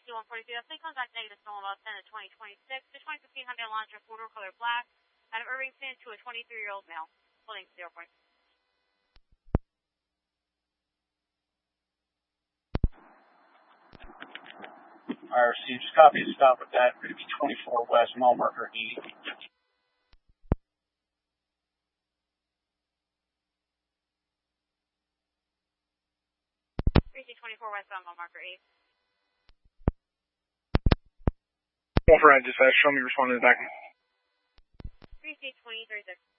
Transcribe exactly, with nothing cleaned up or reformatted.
C one forty-two, please contact negative stolen about ten to twenty twenty-six, the twenty fifteen Hyundai Elantra four-door color black, out of Irvington to a twenty-three-year-old male, holding zero point. I received just copy of stop with that. Going to be twenty-four West mile marker E. three C twenty-four West mile marker E. One for dispatch, show me responding back. three C twenty thirty-six.